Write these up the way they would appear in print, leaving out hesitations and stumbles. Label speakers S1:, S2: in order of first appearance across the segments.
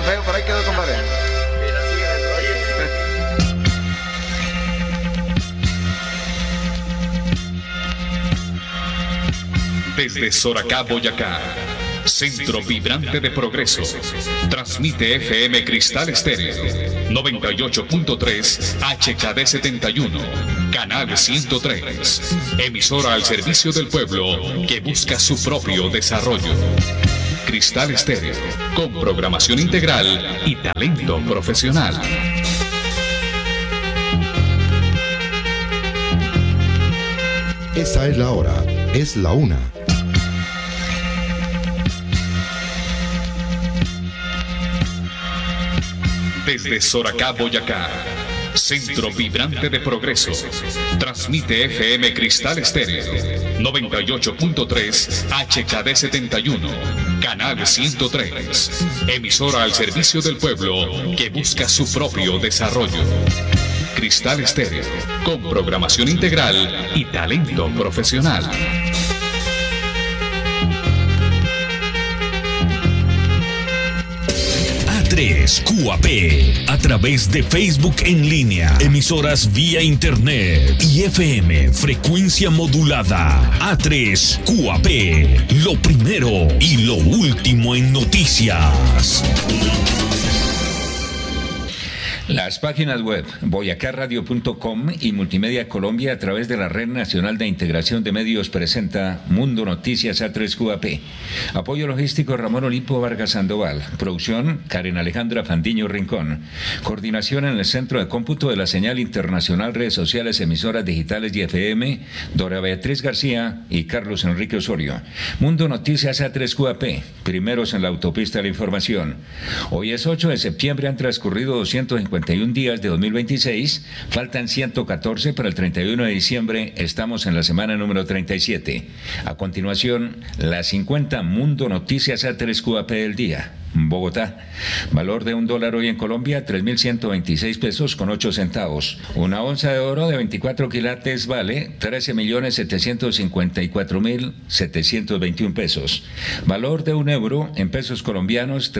S1: feo, por ahí quedó, compadre.
S2: Desde Soracá, Boyacá, centro vibrante de progreso, transmite FM Cristal Estéreo, 98.3 HKD 71, canal 103, emisora al servicio del pueblo que busca su propio desarrollo. Cristal Estéreo, con programación integral y talento profesional.
S3: Esa es la hora, es la 1.
S2: Desde Soracá, Boyacá, centro vibrante de progreso, transmite FM Cristal Estéreo, 98.3 HKD 71, canal 103, emisora al servicio del pueblo que busca su propio desarrollo. Cristal Estéreo, con programación integral y talento profesional.
S4: A3QAP, a través de Facebook en línea, emisoras vía internet y FM, frecuencia modulada. A3QAP, lo primero y lo último en noticias.
S5: Las páginas web boyacarradio.com y Multimedia Colombia a través de la Red Nacional de Integración de Medios presenta Mundo Noticias A3QAP. Apoyo logístico Ramón Olimpo Vargas Sandoval. Producción Karen Alejandra Fandiño Rincón. Coordinación en el Centro de Cómputo de la Señal Internacional, Redes Sociales, Emisoras Digitales y FM, Dora Beatriz García y Carlos Enrique Osorio. Mundo Noticias A3QAP, primeros en la autopista de la información. Hoy es 8 de septiembre, han transcurrido 251 días de 2026, faltan 114 para el 31 de diciembre, estamos en la semana número 37. A continuación, las 50 Mundo Noticias A3QAP del día. Bogotá, valor de $1 hoy en Colombia, 3.126 pesos con 8 centavos. Una onza de oro de 24 quilates vale 13.754.721 pesos. Valor de €1 en pesos colombianos,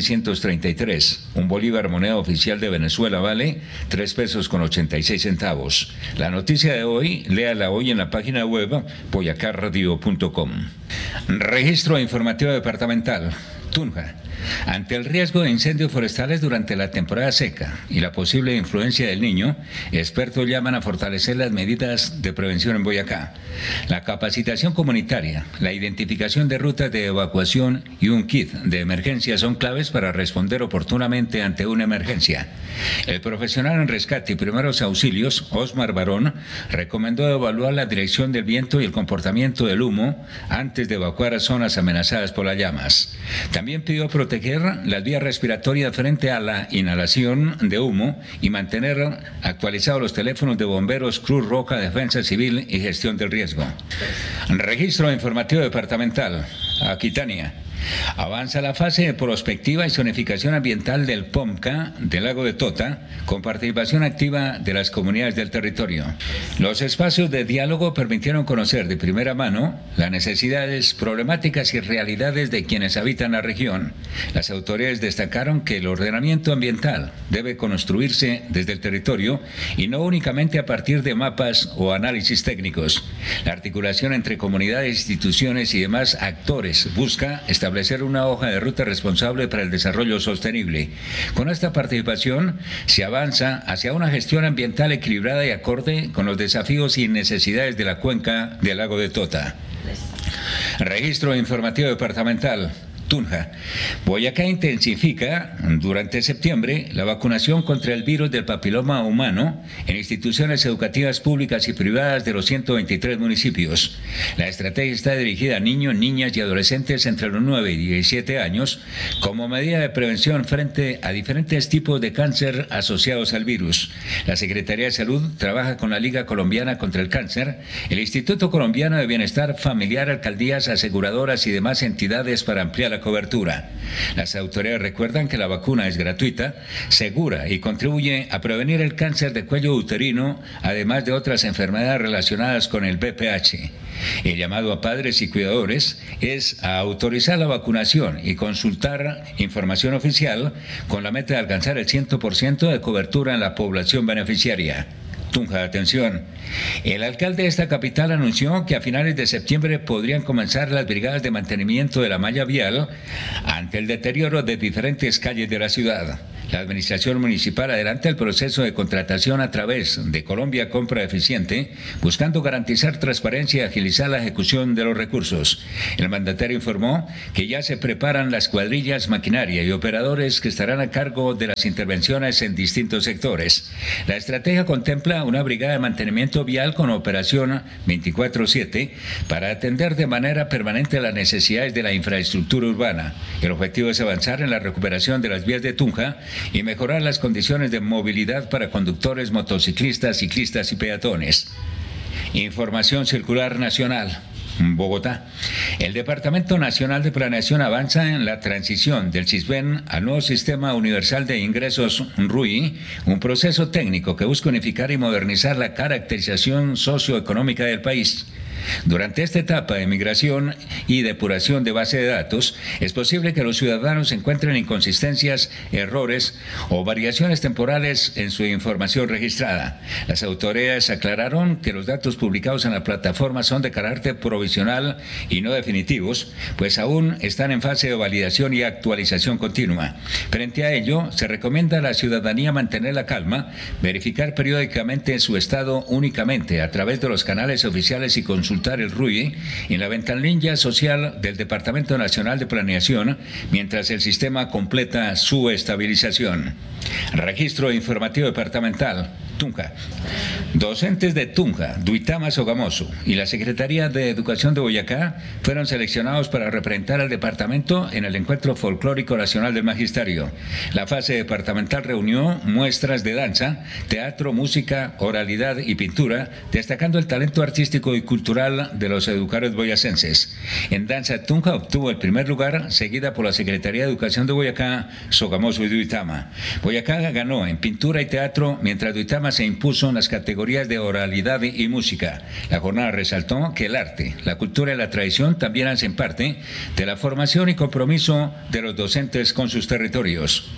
S5: 3.633. Un bolívar moneda oficial de Venezuela vale 3 pesos con 86 centavos. La noticia de hoy, léala hoy en la página web boyacarradio.com. Registro informativo departamental. Tunja. Ante el riesgo de incendios forestales durante la temporada seca y la posible influencia del Niño, expertos llaman a fortalecer las medidas de prevención en Boyacá. La capacitación comunitaria, la identificación de rutas de evacuación y un kit de emergencia son claves para responder oportunamente ante una emergencia. El profesional en rescate y primeros auxilios, Osmar Barón, recomendó evaluar la dirección del viento y el comportamiento del humo antes de evacuar a zonas amenazadas por las llamas. También pidió proteger las vías respiratorias frente a la inhalación de humo y mantener actualizados los teléfonos de bomberos, Cruz Roja, Defensa Civil y Gestión del Riesgo. Registro informativo departamental. Aquitania. Avanza la fase de prospectiva y zonificación ambiental del POMCA del lago de Tota, con participación activa de las comunidades del territorio. Los espacios de diálogo permitieron conocer de primera mano las necesidades, problemáticas y realidades de quienes habitan la región. Las autoridades destacaron que el ordenamiento ambiental debe construirse desde el territorio y no únicamente a partir de mapas o análisis técnicos. La articulación entre comunidades, instituciones y demás actores busca establecer una hoja de ruta responsable para el desarrollo sostenible. Con esta participación se avanza hacia una gestión ambiental equilibrada y acorde con los desafíos y necesidades de la cuenca del lago de Tota. Registro informativo departamental. Tunja. Boyacá intensifica durante septiembre la vacunación contra el virus del papiloma humano en instituciones educativas públicas y privadas de los 123 municipios. La estrategia está dirigida a niños, niñas y adolescentes entre los 9 y 17 años como medida de prevención frente a diferentes tipos de cáncer asociados al virus. La Secretaría de Salud trabaja con la Liga Colombiana contra el Cáncer, el Instituto Colombiano de Bienestar Familiar, alcaldías, aseguradoras y demás entidades para ampliar la la cobertura. Las autoridades recuerdan que la vacuna es gratuita, segura y contribuye a prevenir el cáncer de cuello uterino, además de otras enfermedades relacionadas con el VPH. El llamado a padres y cuidadores es a autorizar la vacunación y consultar información oficial con la meta de alcanzar el 100% de cobertura en la población beneficiaria. Tunja, atención. El alcalde de esta capital anunció que a finales de septiembre podrían comenzar las brigadas de mantenimiento de la malla vial ante el deterioro de diferentes calles de la ciudad. La administración municipal adelanta el proceso de contratación a través de Colombia Compra Eficiente, buscando garantizar transparencia y agilizar la ejecución de los recursos. El mandatario informó que ya se preparan las cuadrillas, maquinaria y operadores que estarán a cargo de las intervenciones en distintos sectores. La estrategia contempla una brigada de mantenimiento vial con operación 24/7 para atender de manera permanente las necesidades de la infraestructura urbana. El objetivo es avanzar en la recuperación de las vías de Tunja y mejorar las condiciones de movilidad para conductores, motociclistas, ciclistas y peatones. Información circular nacional. Bogotá. El Departamento Nacional de Planeación avanza en la transición del SISBEN al nuevo Sistema Universal de Ingresos RUI, un proceso técnico que busca unificar y modernizar la caracterización socioeconómica del país. Durante esta etapa de migración y depuración de base de datos, es posible que los ciudadanos encuentren inconsistencias, errores o variaciones temporales en su información registrada. Las autoridades aclararon que los datos publicados en la plataforma son de carácter provisional y no definitivos, pues aún están en fase de validación y actualización continua. Frente a ello, se recomienda a la ciudadanía mantener la calma, verificar periódicamente su estado únicamente a través de los canales oficiales y consultar el RUI en la ventanilla social del Departamento Nacional de Planeación mientras el sistema completa su estabilización. Registro informativo departamental. Tunja. Docentes de Tunja, Duitama, Sogamoso y la Secretaría de Educación de Boyacá fueron seleccionados para representar al departamento en el Encuentro Folclórico Nacional del Magisterio. La fase departamental reunió muestras de danza, teatro, música, oralidad y pintura, destacando el talento artístico y cultural de los educadores boyacenses. En danza, Tunja obtuvo el primer lugar, seguida por la Secretaría de Educación de Boyacá, Sogamoso y Duitama. Boyacá ganó en pintura y teatro, mientras Duitama se impuso en las categorías de oralidad y música. La jornada resaltó que el arte, la cultura y la tradición también hacen parte de la formación y compromiso de los docentes con sus territorios.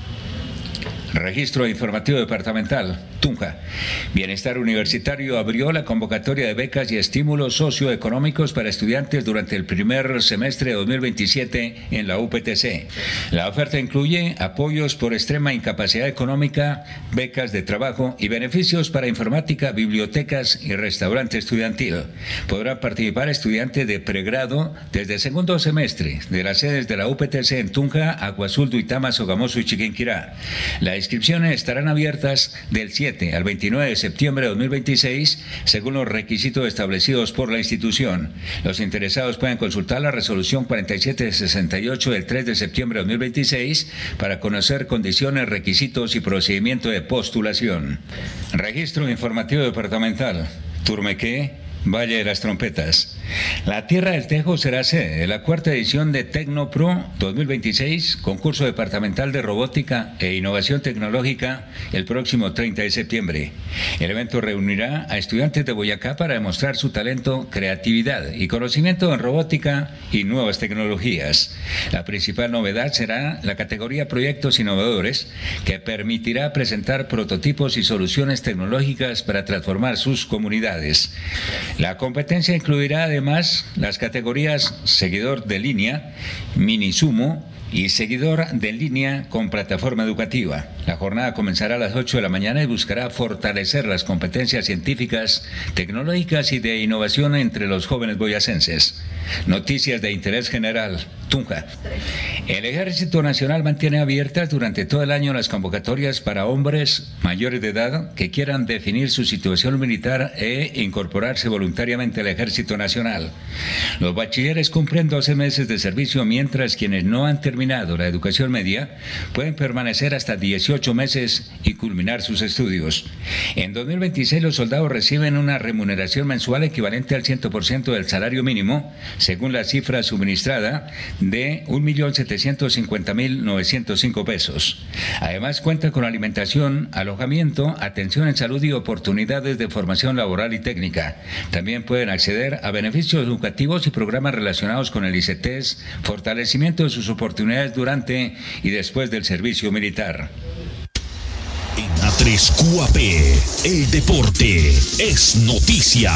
S5: Registro informativo departamental. Tunja. Bienestar Universitario abrió la convocatoria de becas y estímulos socioeconómicos para estudiantes durante el primer semestre de 2027 en la UPTC. La oferta incluye apoyos por extrema incapacidad económica, becas de trabajo y beneficios para informática, bibliotecas y restaurante estudiantil. Podrán participar estudiantes de pregrado desde el segundo semestre de las sedes de la UPTC en Tunja, Agua Azul, Duitama, Sogamoso y Chiquinquirá. Las inscripciones estarán abiertas del 7 al 29 de septiembre de 2026, según los requisitos establecidos por la institución. Los interesados pueden consultar la resolución 4768 del 3 de septiembre de 2026 para conocer condiciones, requisitos y procedimiento de postulación. Registro informativo departamental. Turmequé, Valle de las Trompetas. La Tierra del Tejo será sede de la cuarta edición de Tecnopro 2026, concurso departamental de robótica e innovación tecnológica, el próximo 30 de septiembre. El evento reunirá a estudiantes de Boyacá para demostrar su talento, creatividad y conocimiento en robótica y nuevas tecnologías. La principal novedad será la categoría Proyectos Innovadores, que permitirá presentar prototipos y soluciones tecnológicas para transformar sus comunidades. La competencia incluirá además las categorías seguidor de línea, mini sumo y seguidor de línea con plataforma educativa. La jornada comenzará a las 8 de la mañana y buscará fortalecer las competencias científicas, tecnológicas y de innovación entre los jóvenes boyacenses. Noticias de interés general. Tunja. El Ejército Nacional mantiene abiertas durante todo el año las convocatorias para hombres mayores de edad que quieran definir su situación militar e incorporarse voluntariamente al Ejército Nacional. Los bachilleres cumplen 12 meses de servicio, mientras quienes no han terminado la educación media pueden permanecer hasta 18 meses y culminar sus estudios. En 2026 los soldados reciben una remuneración mensual equivalente al 100% del salario mínimo, según la cifra suministrada de 1.750.905 pesos. Además, cuenta con alimentación, alojamiento, atención en salud y oportunidades de formación laboral y técnica. También pueden acceder a beneficios educativos y programas relacionados con el ICETEX, fortalecimiento de sus oportunidades durante y después del servicio militar.
S4: En A3 QAP, el deporte es noticia.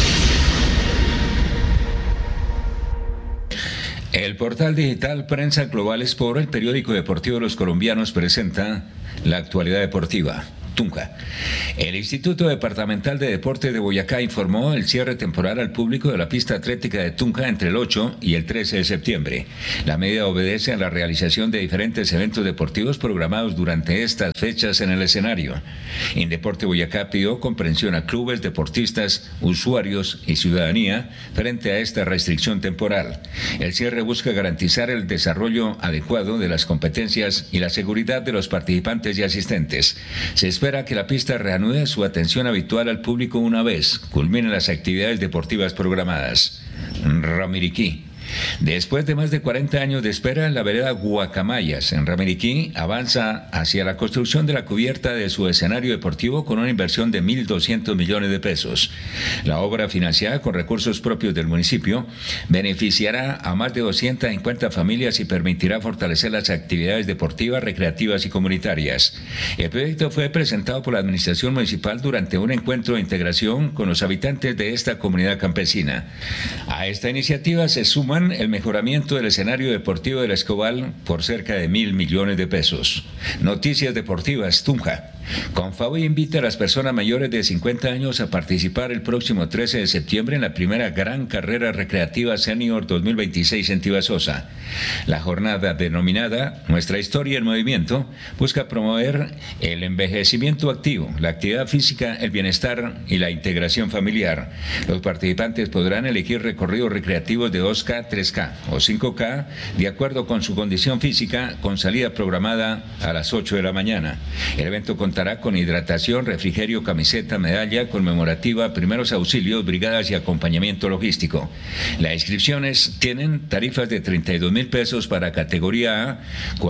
S5: El portal digital Prensa Global Sport, el periódico deportivo de los colombianos, presenta la actualidad deportiva. Tunja. El Instituto Departamental de Deportes de Boyacá informó el cierre temporal al público de la pista atlética de Tunja entre el 8 y el 13 de septiembre. La medida obedece a la realización de diferentes eventos deportivos programados durante estas fechas en el escenario. Indeporte Boyacá pidió comprensión a clubes, deportistas, usuarios y ciudadanía frente a esta restricción temporal. El cierre busca garantizar el desarrollo adecuado de las competencias y la seguridad de los participantes y asistentes. Se espera que la pista reanude su atención habitual al público una vez culminen las actividades deportivas programadas. Ramiriquí. Después de más de 40 años de espera, la vereda Guacamayas en Ramiriquí avanza hacia la construcción de la cubierta de su escenario deportivo con una inversión de 1.200 millones de pesos. La obra, financiada con recursos propios del municipio, beneficiará a más de 250 familias y permitirá fortalecer las actividades deportivas, recreativas y comunitarias. El proyecto fue presentado por la administración municipal durante un encuentro de integración con los habitantes de esta comunidad campesina. A esta iniciativa se suma el mejoramiento del escenario deportivo del Escobal por cerca de 1.000 millones de pesos. Noticias deportivas, Tunja. Confavoi invita a las personas mayores de 50 años a participar el próximo 13 de septiembre en la primera gran carrera recreativa Senior 2026 en Tibasosa. La jornada denominada Nuestra Historia en Movimiento busca promover el envejecimiento activo, la actividad física, el bienestar y la integración familiar. Los participantes podrán elegir recorridos recreativos de 2K, 3K o 5K de acuerdo con su condición física, con salida programada a las 8 de la mañana. El evento contará con hidratación, refrigerio, camiseta, medalla conmemorativa, primeros auxilios, brigadas y acompañamiento logístico. Las inscripciones tienen tarifas de 32.000 pesos para categoría A,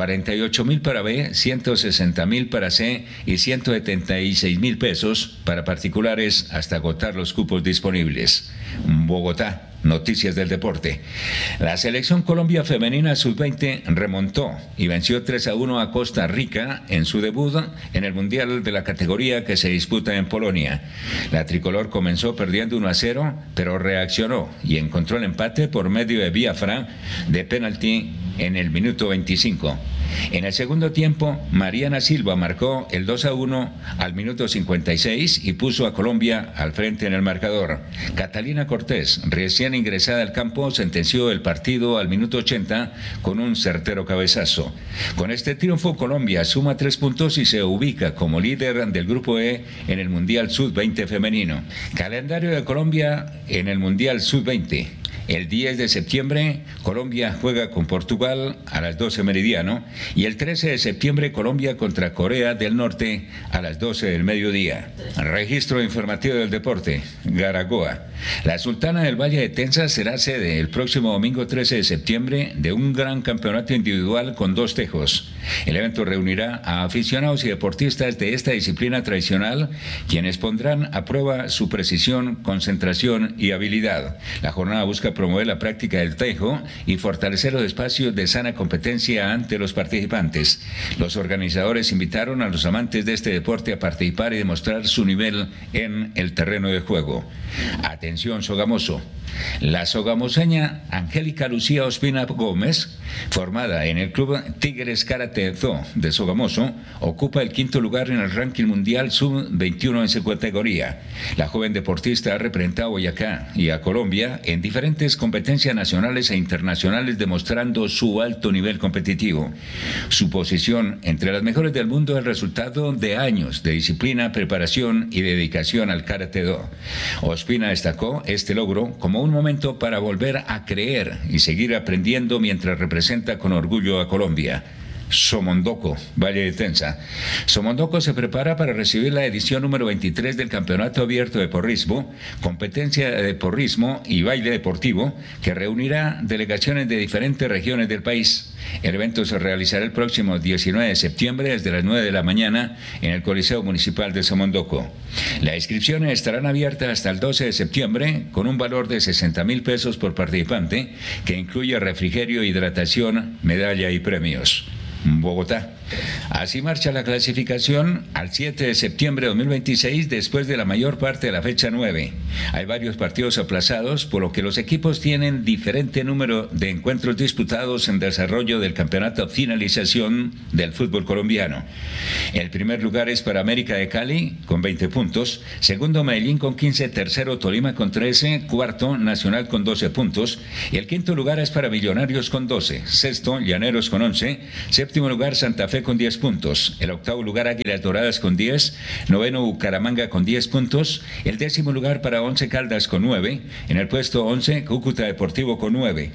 S5: 48.000 para B, 160.000 para C y 176.000 pesos para particulares hasta agotar los cupos disponibles. Bogotá. Noticias del deporte. La selección Colombia femenina sub-20 remontó y venció 3-1 a Costa Rica en su debut en el Mundial de la categoría que se disputa en Polonia. La tricolor comenzó perdiendo 1-0, pero reaccionó y encontró el empate por medio de Biafra de penalti en el minuto 25. En el segundo tiempo, Mariana Silva marcó el 2-1 al minuto 56 y puso a Colombia al frente en el marcador. Catalina Cortés, recién ingresada al campo, sentenció el partido al minuto 80 con un certero cabezazo. Con este triunfo, Colombia suma 3 puntos y se ubica como líder del Grupo E en el Mundial Sub-20 femenino. Calendario de Colombia en el Mundial Sub-20. El 10 de septiembre, Colombia juega con Portugal a las 12 meridiano y el 13 de septiembre, Colombia contra Corea del Norte a las 12 del mediodía. Registro informativo del deporte, Garagoa. La Sultana del Valle de Tensa será sede el próximo domingo 13 de septiembre de un gran campeonato individual con 2 tejos. El evento reunirá a aficionados y deportistas de esta disciplina tradicional, quienes pondrán a prueba su precisión, concentración y habilidad. La jornada busca promover la práctica del tejo y fortalecer los espacios de sana competencia ante los participantes. Los organizadores invitaron a los amantes de este deporte a participar y demostrar su nivel en el terreno de juego. Atención, Sogamoso. La sogamoseña Angélica Lucía Ospina Gómez, formada en el club Tigres Karate Do de Sogamoso, ocupa el 5º lugar en el ranking mundial sub-21 en su categoría. La joven deportista ha representado a Boyacá y a Colombia en diferentes competencias nacionales e internacionales, demostrando su alto nivel competitivo. Su posición entre las mejores del mundo es el resultado de años de disciplina, preparación y dedicación al Karate Do. Ospina destacó este logro como un momento para volver a creer y seguir aprendiendo mientras representa con orgullo a Colombia. Somondoco, Valle de Tenza. Somondoco se prepara para recibir la edición número 23 del Campeonato Abierto de Porrismo, competencia de porrismo y baile deportivo que reunirá delegaciones de diferentes regiones del país. El evento se realizará el próximo 19 de septiembre desde las 9 de la mañana en el Coliseo Municipal de Somondoco. Las inscripciones estarán abiertas hasta el 12 de septiembre con un valor de 60.000 pesos por participante que incluye refrigerio, hidratación, medalla y premios. Bogotá. Así marcha la clasificación al 7 de septiembre de 2026 después de la mayor parte de la fecha 9. Hay varios partidos aplazados, por lo que los equipos tienen diferente número de encuentros disputados en desarrollo del campeonato finalización del fútbol colombiano. El primer lugar es para América de Cali con 20 puntos, segundo Medellín con 15, tercero Tolima con 13, cuarto Nacional con 12 puntos y el quinto lugar es para Millonarios con 12, sexto Llaneros con 11, séptimo lugar Santa Fe con 10 puntos, el octavo lugar Águilas Doradas con 10, noveno Bucaramanga con 10 puntos, el décimo lugar para Once Caldas con 9, en el puesto 11 Cúcuta Deportivo con 9.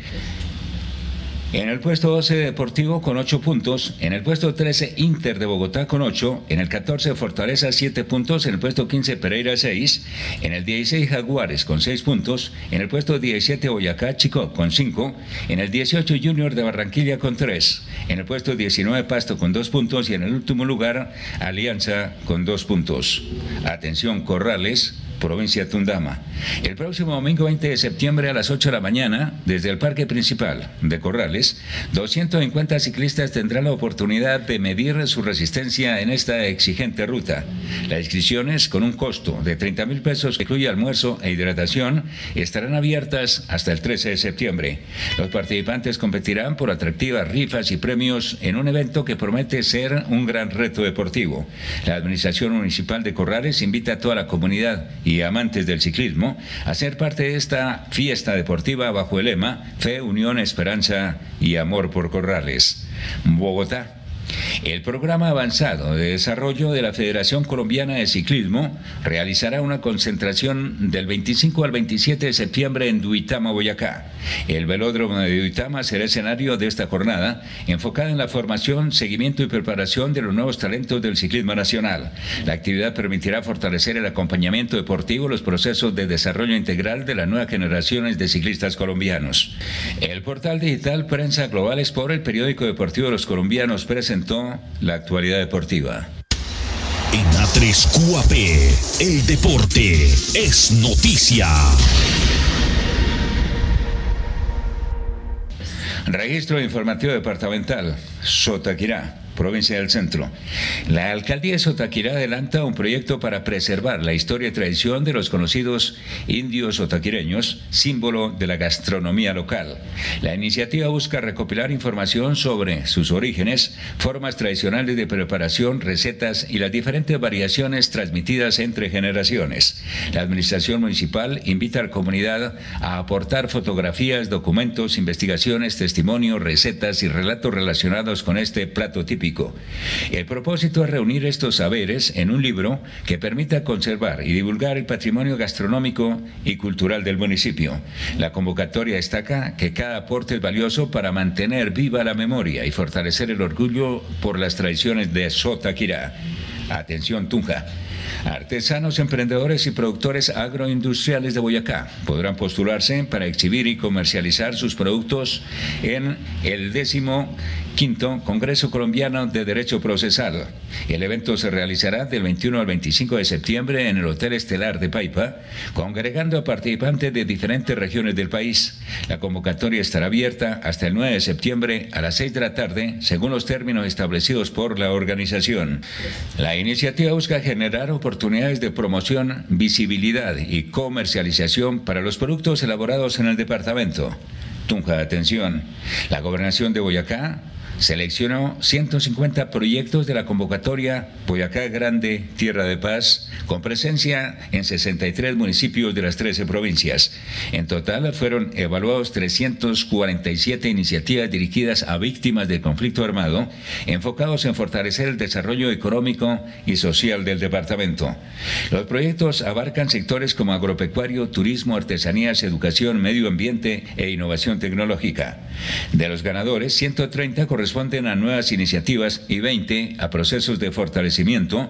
S5: En el puesto 12 Deportivo con 8 puntos, en el puesto 13 Inter de Bogotá con 8, en el 14 Fortaleza 7 puntos, en el puesto 15 Pereira 6, en el 16 Jaguares con 6 puntos, en el puesto 17 Boyacá Chico con 5, en el 18 Junior de Barranquilla con 3, en el puesto 19 Pasto con 2 puntos y en el último lugar Alianza con 2 puntos. Atención Corrales, provincia de Tundama. El próximo domingo 20 de septiembre a las 8 de la mañana, desde el parque principal de Corrales, 250 ciclistas tendrán la oportunidad de medir su resistencia en esta exigente ruta. Las inscripciones, con un costo de 30.000 pesos que incluye almuerzo e hidratación, estarán abiertas hasta el 13 de septiembre. Los participantes competirán por atractivas rifas y premios en un evento que promete ser un gran reto deportivo. La Administración Municipal de Corrales invita a toda la comunidad y amantes del ciclismo a ser parte de esta fiesta deportiva bajo el lema Fe, Unión, Esperanza y Amor por Corrales. Bogotá. El programa avanzado de desarrollo de la Federación Colombiana de Ciclismo realizará una concentración del 25 al 27 de septiembre en Duitama, Boyacá. El velódromo de Duitama será escenario de esta jornada, enfocada en la formación, seguimiento y preparación de los nuevos talentos del ciclismo nacional. La actividad permitirá fortalecer el acompañamiento deportivo, los procesos de desarrollo integral de las nuevas generaciones de ciclistas colombianos. El portal digital Prensa Global Sport, el periódico deportivo de los colombianos, presentó la actualidad deportiva.
S4: En A3 QAP, el deporte es noticia.
S5: Registro informativo departamental, Sotaquirá, provincia del Centro. La alcaldía de Sotaquirá adelanta un proyecto para preservar la historia y tradición de los conocidos indios sotaquireños, símbolo de la gastronomía local. La iniciativa busca recopilar información sobre sus orígenes, formas tradicionales de preparación, recetas y las diferentes variaciones transmitidas entre generaciones. La administración municipal invita a la comunidad a aportar fotografías, documentos, investigaciones, testimonios, recetas y relatos relacionados con este plato típico. El propósito es reunir estos saberes en un libro que permita conservar y divulgar el patrimonio gastronómico y cultural del municipio. La convocatoria destaca que cada aporte es valioso para mantener viva la memoria y fortalecer el orgullo por las tradiciones de Sotaquirá. Atención Tunja. Artesanos, emprendedores y productores agroindustriales de Boyacá podrán postularse para exhibir y comercializar sus productos en el 15º Congreso Colombiano de Derecho Procesal. El evento se realizará del 21 al 25 de septiembre en el Hotel Estelar de Paipa, congregando a participantes de diferentes regiones del país. La convocatoria estará abierta hasta el 9 de septiembre a las 6 de la tarde, según los términos establecidos por la organización. La iniciativa busca generar oportunidades de promoción, visibilidad y comercialización para los productos elaborados en el departamento. Tunja, atención. La Gobernación de Boyacá seleccionó 150 proyectos de la convocatoria Boyacá Grande, Tierra de Paz, con presencia en 63 municipios de las 13 provincias. En total fueron evaluados 347 iniciativas dirigidas a víctimas del conflicto armado, enfocados en fortalecer el desarrollo económico y social del departamento. Los proyectos abarcan sectores como agropecuario, turismo, artesanías, educación, medio ambiente e innovación tecnológica. De los ganadores, 130 corresponden corresponden a nuevas iniciativas y 20 a procesos de fortalecimiento.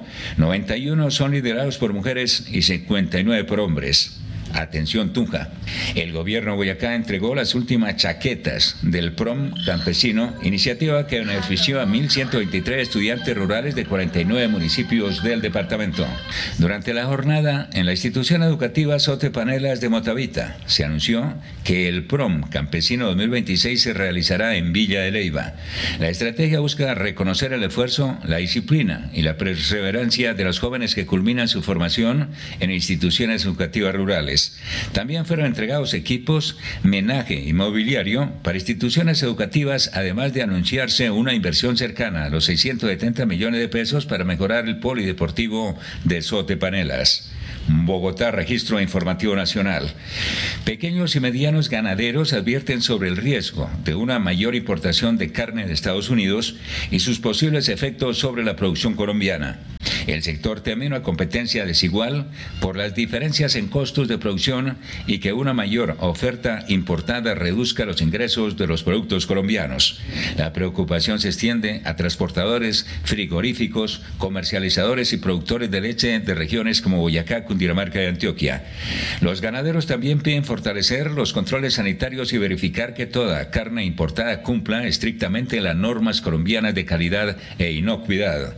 S5: 91 son liderados por mujeres y 59 por hombres. Atención Tunja, el gobierno de Boyacá entregó las últimas chaquetas del PROM campesino, iniciativa que benefició a 1.123 estudiantes rurales de 49 municipios del departamento. Durante la jornada, en la institución educativa Sote Panelas de Motavita, se anunció que el PROM campesino 2026 se realizará en Villa de Leyva. La estrategia busca reconocer el esfuerzo, la disciplina y la perseverancia de los jóvenes que culminan su formación en instituciones educativas rurales. También fueron entregados equipos, menaje y mobiliario para instituciones educativas, además de anunciarse una inversión cercana a los 670 millones de pesos para mejorar el polideportivo de Sote Panelas. Bogotá, Registro Informativo Nacional. Pequeños y medianos ganaderos advierten sobre el riesgo de una mayor importación de carne de Estados Unidos y sus posibles efectos sobre la producción colombiana. El sector teme una competencia desigual por las diferencias en costos de producción y que una mayor oferta importada reduzca los ingresos de los productos colombianos. La preocupación se extiende a transportadores, frigoríficos, comercializadores y productores de leche de regiones como Boyacá, Cundinamarca y Antioquia. Los ganaderos también piden fortalecer los controles sanitarios y verificar que toda carne importada cumpla estrictamente las normas colombianas de calidad e inocuidad.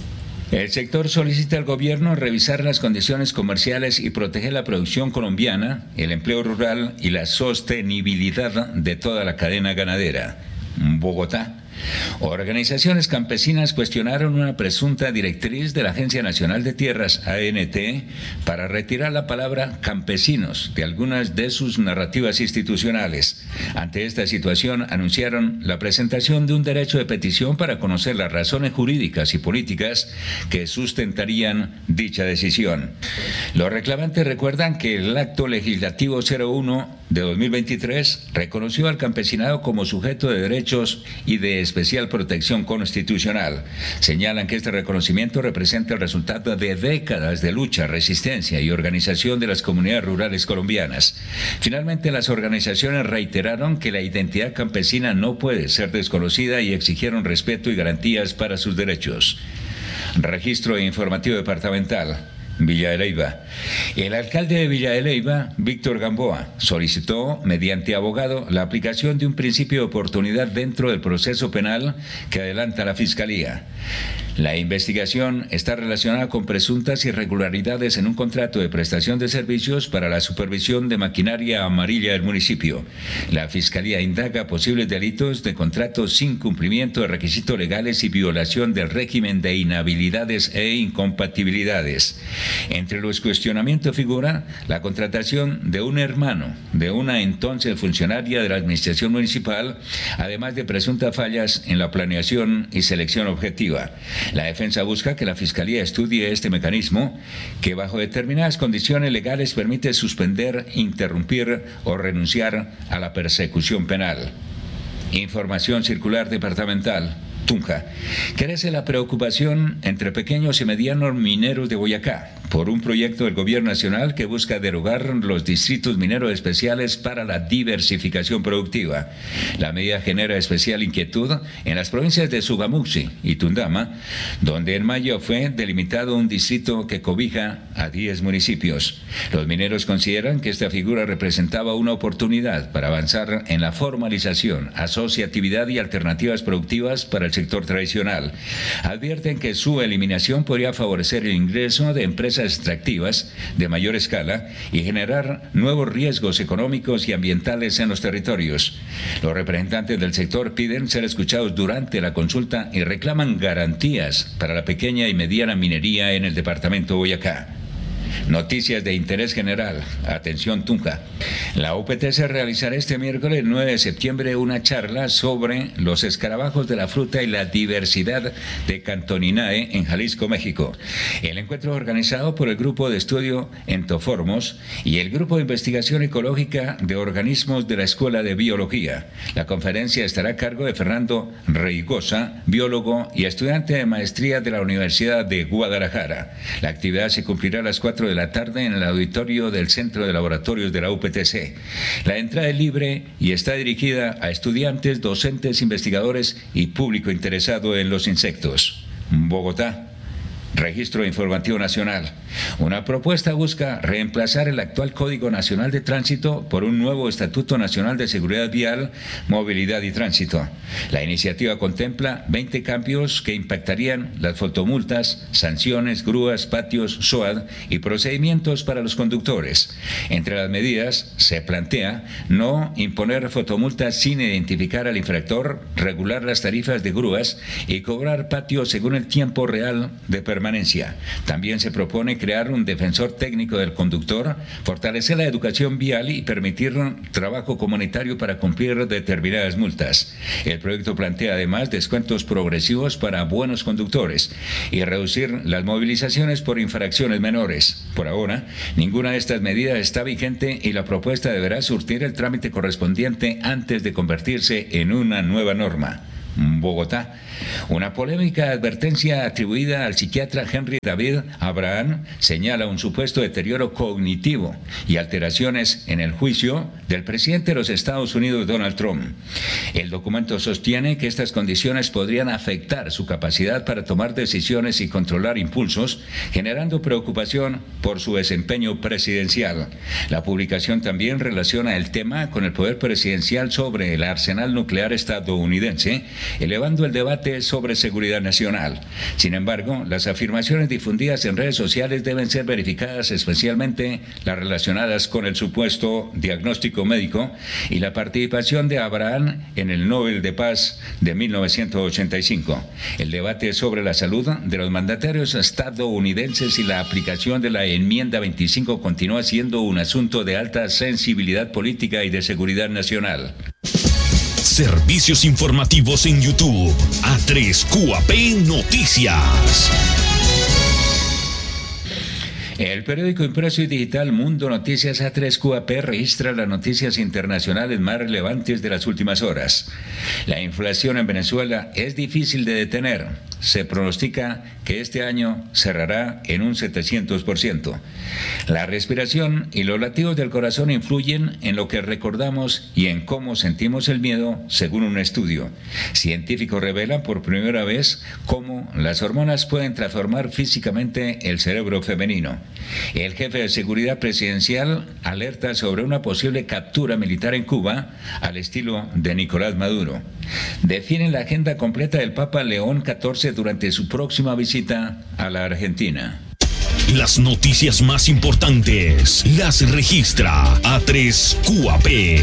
S5: El sector solicita al gobierno revisar las condiciones comerciales y proteger la producción colombiana, el empleo rural y la sostenibilidad de toda la cadena ganadera. Bogotá. Organizaciones campesinas cuestionaron una presunta directriz de la Agencia Nacional de Tierras, ANT, para retirar la palabra campesinos de algunas de sus narrativas institucionales. Ante esta situación, anunciaron la presentación de un derecho de petición para conocer las razones jurídicas y políticas que sustentarían dicha decisión. Los reclamantes recuerdan que el Acto Legislativo 01 de 2023 reconoció al campesinado como sujeto de derechos y de especial protección constitucional. Señalan que este reconocimiento representa el resultado de décadas de lucha, resistencia y organización de las comunidades rurales colombianas. Finalmente, las organizaciones reiteraron que la identidad campesina no puede ser desconocida y exigieron respeto y garantías para sus derechos. Registro Informativo Departamental. Villa de Leyva. El alcalde de Villa de Leyva, Víctor Gamboa, solicitó, mediante abogado, la aplicación de un principio de oportunidad dentro del proceso penal que adelanta la Fiscalía. La investigación está relacionada con presuntas irregularidades en un contrato de prestación de servicios para la supervisión de maquinaria amarilla del municipio. La Fiscalía indaga posibles delitos de contratos sin cumplimiento de requisitos legales y violación del régimen de inhabilidades e incompatibilidades. Entre los cuestionamientos figura la contratación de un hermano de una entonces funcionaria de la administración municipal, además de presuntas fallas en la planeación y selección objetiva. La defensa busca que la Fiscalía estudie este mecanismo que bajo determinadas condiciones legales permite suspender, interrumpir o renunciar a la persecución penal. Información circular departamental. Tunja. Crece la preocupación entre pequeños y medianos mineros de Boyacá por un proyecto del gobierno nacional que busca derogar los distritos mineros especiales para la diversificación productiva. La medida genera especial inquietud en las provincias de Sogamuxi y Tundama, donde en mayo fue delimitado un distrito que cobija a 10 municipios. Los mineros consideran que esta figura representaba una oportunidad para avanzar en la formalización, asociatividad y alternativas productivas para el sector tradicional. Advierten que su eliminación podría favorecer el ingreso de empresas extractivas de mayor escala y generar nuevos riesgos económicos y ambientales en los territorios. Los representantes del sector piden ser escuchados durante la consulta y reclaman garantías para la pequeña y mediana minería en el departamento de Boyacá. Noticias de interés general. Atención Tunja. La UPTC realizará este miércoles 9 de septiembre una charla sobre los escarabajos de la fruta y la diversidad de Cantoninae en Jalisco, México. El encuentro es organizado por el Grupo de Estudio Entoformos y el Grupo de Investigación Ecológica de Organismos de la Escuela de Biología. La conferencia estará a cargo de Fernando Reigosa, biólogo y estudiante de maestría de la Universidad de Guadalajara. La actividad se cumplirá a las 4 4 de la tarde en el auditorio del Centro de Laboratorios de la UPTC. La entrada es libre y está dirigida a estudiantes, docentes, investigadores y público interesado en los insectos. Bogotá. Registro Informativo Nacional. Una propuesta busca reemplazar el actual Código Nacional de Tránsito por un nuevo Estatuto Nacional de Seguridad Vial, Movilidad y Tránsito. La iniciativa contempla 20 cambios que impactarían las fotomultas, sanciones, grúas, patios, SOAD y procedimientos para los conductores. Entre las medidas se plantea no imponer fotomultas sin identificar al infractor, regular las tarifas de grúas y cobrar patios según el tiempo real de permanencia. También se propone crear un defensor técnico del conductor, fortalecer la educación vial y permitir un trabajo comunitario para cumplir determinadas multas. El proyecto plantea además descuentos progresivos para buenos conductores y reducir las movilizaciones por infracciones menores. Por ahora, ninguna de estas medidas está vigente y la propuesta deberá surtir el trámite correspondiente antes de convertirse en una nueva norma. Bogotá. Una polémica advertencia atribuida al psiquiatra Henry David Abraham señala un supuesto deterioro cognitivo y alteraciones en el juicio del presidente de los Estados Unidos, Donald Trump. El documento sostiene que estas condiciones podrían afectar su capacidad para tomar decisiones y controlar impulsos, generando preocupación por su desempeño presidencial. La publicación también relaciona el tema con el poder presidencial sobre el arsenal nuclear estadounidense, elevando el debate sobre seguridad nacional. Sin embargo, las afirmaciones difundidas en redes sociales deben ser verificadas, especialmente las relacionadas con el supuesto diagnóstico médico y la participación de Abraham en el Nobel de Paz de 1985. El debate sobre la salud de los mandatarios estadounidenses y la aplicación de la enmienda 25 continúa siendo un asunto de alta sensibilidad política y de seguridad nacional.
S4: Servicios informativos en YouTube. A3QAP Noticias.
S5: El periódico impreso y digital Mundo Noticias A3QAP registra las noticias internacionales más relevantes de las últimas horas. La inflación en Venezuela es difícil de detener. Se pronostica que este año cerrará en un 700%. La respiración y los latidos del corazón influyen en lo que recordamos y en cómo sentimos el miedo, según un estudio. Científicos revelan por primera vez cómo las hormonas pueden transformar físicamente el cerebro femenino. El jefe de seguridad presidencial alerta sobre una posible captura militar en Cuba al estilo de Nicolás Maduro. Definen la agenda completa del Papa León XIV durante su próxima visita a la Argentina.
S4: Las noticias más importantes las registra A3QAP.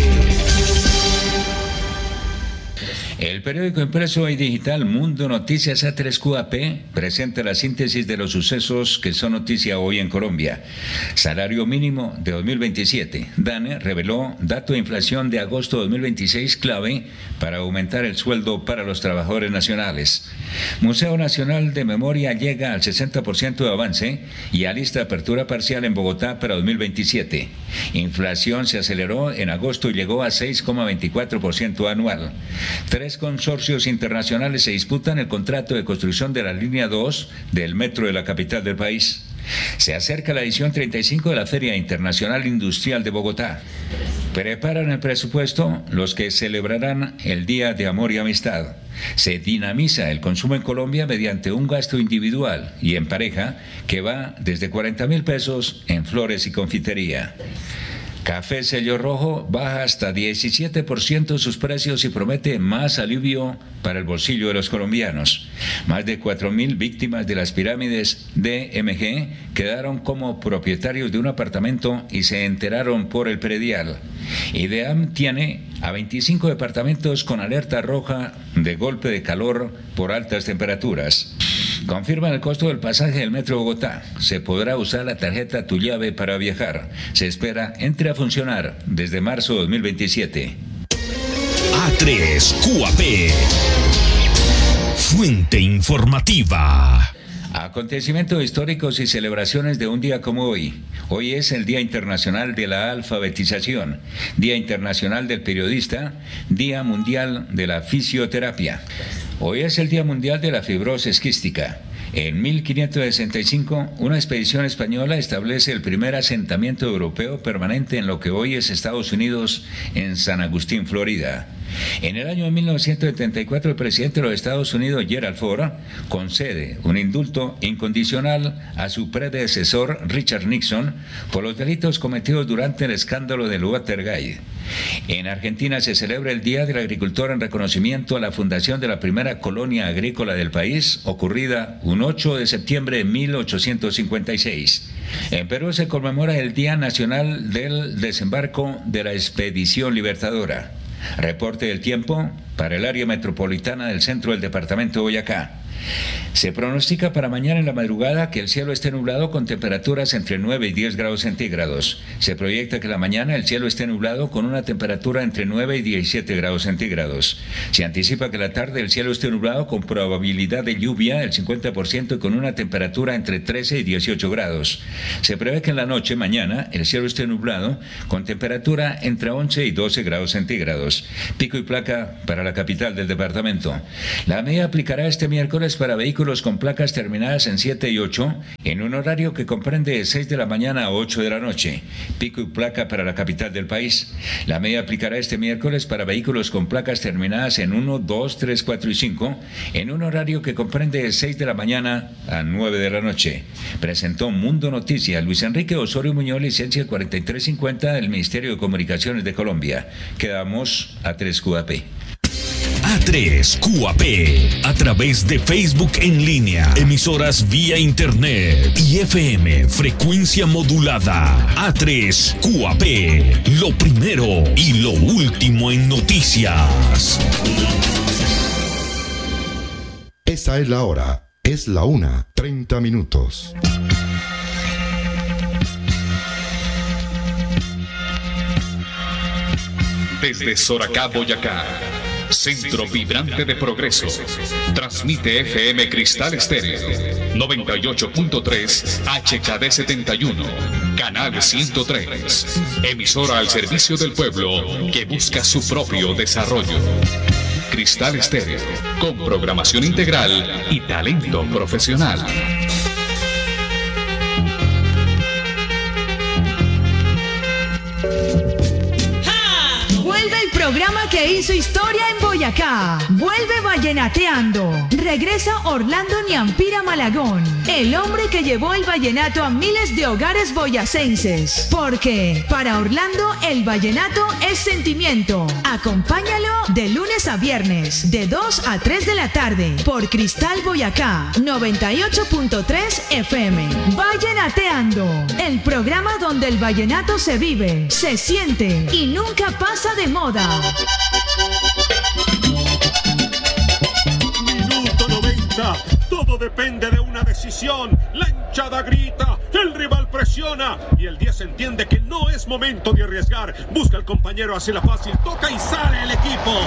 S5: El periódico impreso y digital Mundo Noticias A3QAP presenta la síntesis de los sucesos que son noticia hoy en Colombia. Salario mínimo de 2027. DANE reveló dato de inflación de agosto de 2026 clave para aumentar el sueldo para los trabajadores nacionales. Museo Nacional de Memoria llega al 60% de avance y alista apertura parcial en Bogotá para 2027. Inflación se aceleró en agosto y llegó a 6,24% anual. 3 consorcios internacionales se disputan el contrato de construcción de la línea 2 del metro de la capital del país. Se acerca la edición 35 de la Feria Internacional Industrial de Bogotá. Preparan el presupuesto los que celebrarán el Día de Amor y Amistad. Se dinamiza el consumo en Colombia mediante un gasto individual y en pareja que va desde 40.000 pesos en flores y confitería. Café Sello Rojo baja hasta 17% sus precios y promete más alivio para el bolsillo de los colombianos. Más de 4.000 víctimas de las pirámides DMG quedaron como propietarios de un apartamento y se enteraron por el predial. IDEAM tiene a 25 departamentos con alerta roja de golpe de calor por altas temperaturas. Confirman el costo del pasaje del Metro Bogotá. Se podrá usar la tarjeta Tu Llave para viajar. Se espera entre a funcionar desde marzo de 2027.
S4: A3QAP. Fuente informativa.
S5: Acontecimientos históricos y celebraciones de un día como hoy. Hoy es el Día Internacional de la Alfabetización, Día Internacional del Periodista, Día Mundial de la Fisioterapia. Hoy es el Día Mundial de la Fibrosis Quística. En 1565, una expedición española establece el primer asentamiento europeo permanente en lo que hoy es Estados Unidos, en San Agustín, Florida. En el año 1974, el presidente de los Estados Unidos, Gerald Ford, concede un indulto incondicional a su predecesor, Richard Nixon, por los delitos cometidos durante el escándalo del Watergate. En Argentina se celebra el Día del Agricultor en reconocimiento a la fundación de la primera colonia agrícola del país, ocurrida un 8 de septiembre de 1856. En Perú se conmemora el Día Nacional del Desembarco de la Expedición Libertadora. Reporte del tiempo para el área metropolitana del centro del departamento de Boyacá. Se pronostica para mañana en la madrugada que el cielo esté nublado con temperaturas entre 9 y 10 grados centígrados. Se proyecta que la mañana el cielo esté nublado con una temperatura entre 9 y 17 grados centígrados. Se anticipa que la tarde el cielo esté nublado con probabilidad de lluvia del 50% y con una temperatura entre 13 y 18 grados. Se prevé que en la noche, mañana, el cielo esté nublado con temperatura entre 11 y 12 grados centígrados. Pico y placa para la capital del departamento. La medida aplicará este miércoles para vehículos con placas terminadas en 7 y 8 en un horario que comprende de 6 de la mañana a 8 de la noche. Pico y placa para la capital del país. La medida aplicará este miércoles para vehículos con placas terminadas en 1, 2, 3, 4 y 5 en un horario que comprende de 6 de la mañana a 9 de la noche. Presentó Mundo Noticias Luis Enrique Osorio Muñoz, licencia 4350 del Ministerio de Comunicaciones de Colombia. Quedamos a 3 QAP.
S4: A3 QAP, a través de Facebook en línea, emisoras vía internet y FM, frecuencia modulada. A3 QAP, lo primero y lo último en noticias.
S3: Esa es la hora, es la 1:30.
S2: Desde Soracá, Boyacá, centro vibrante de progreso, transmite FM Cristal Estéreo, 98.3 HKD 71, canal 103, emisora al servicio del pueblo que busca su propio desarrollo. Cristal Estéreo, con programación integral y talento profesional.
S1: Programa que hizo historia en Boyacá. Vuelve vallenateando. Regresa Orlando Niampira Malagón, el hombre que llevó el vallenato a miles de hogares boyacenses. Porque para Orlando el vallenato es sentimiento. Acompáñalo de lunes a viernes, de 2 a 3 de la tarde, por Cristal Boyacá, 98.3 FM. Vallenateando, el programa donde el vallenato se vive, se siente y nunca pasa de moda.
S6: Minuto 90. Todo depende de una decisión. La hinchada grita, el rival presiona y el 10 entiende que no es momento de arriesgar. Busca al compañero, hace la fácil, toca y sale el equipo.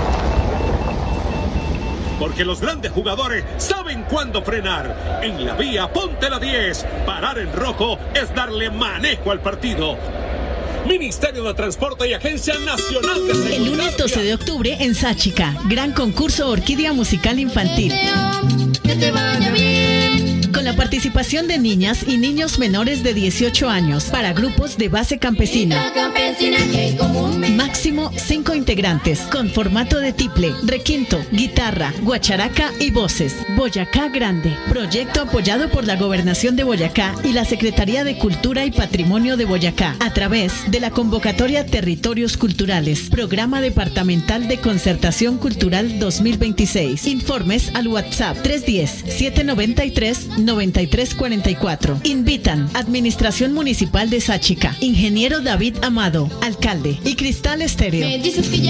S6: Porque los grandes jugadores saben cuándo frenar. En la vía, ponte la 10. Parar en rojo es darle manejo al partido. Ministerio de Transporte y Agencia Nacional de Seguridad.
S7: El lunes 12 de octubre en Sáchica, gran concurso Orquídea Musical Infantil. Que te vaya bien. Con la participación de niñas y niños menores de 18 años para grupos de base campesina. Máximo 5 integrantes, con formato de tiple, requinto, guitarra, guacharaca y voces. Boyacá Grande. Proyecto apoyado por la Gobernación de Boyacá y la Secretaría de Cultura y Patrimonio de Boyacá, a través de la convocatoria Territorios Culturales, Programa Departamental de Concertación Cultural 2026. Informes al WhatsApp 310-793-9344. Invitan Administración Municipal de Sáchica, Ingeniero David Amado, Alcalde, y Cristal Estéreo.
S8: Me dices que ya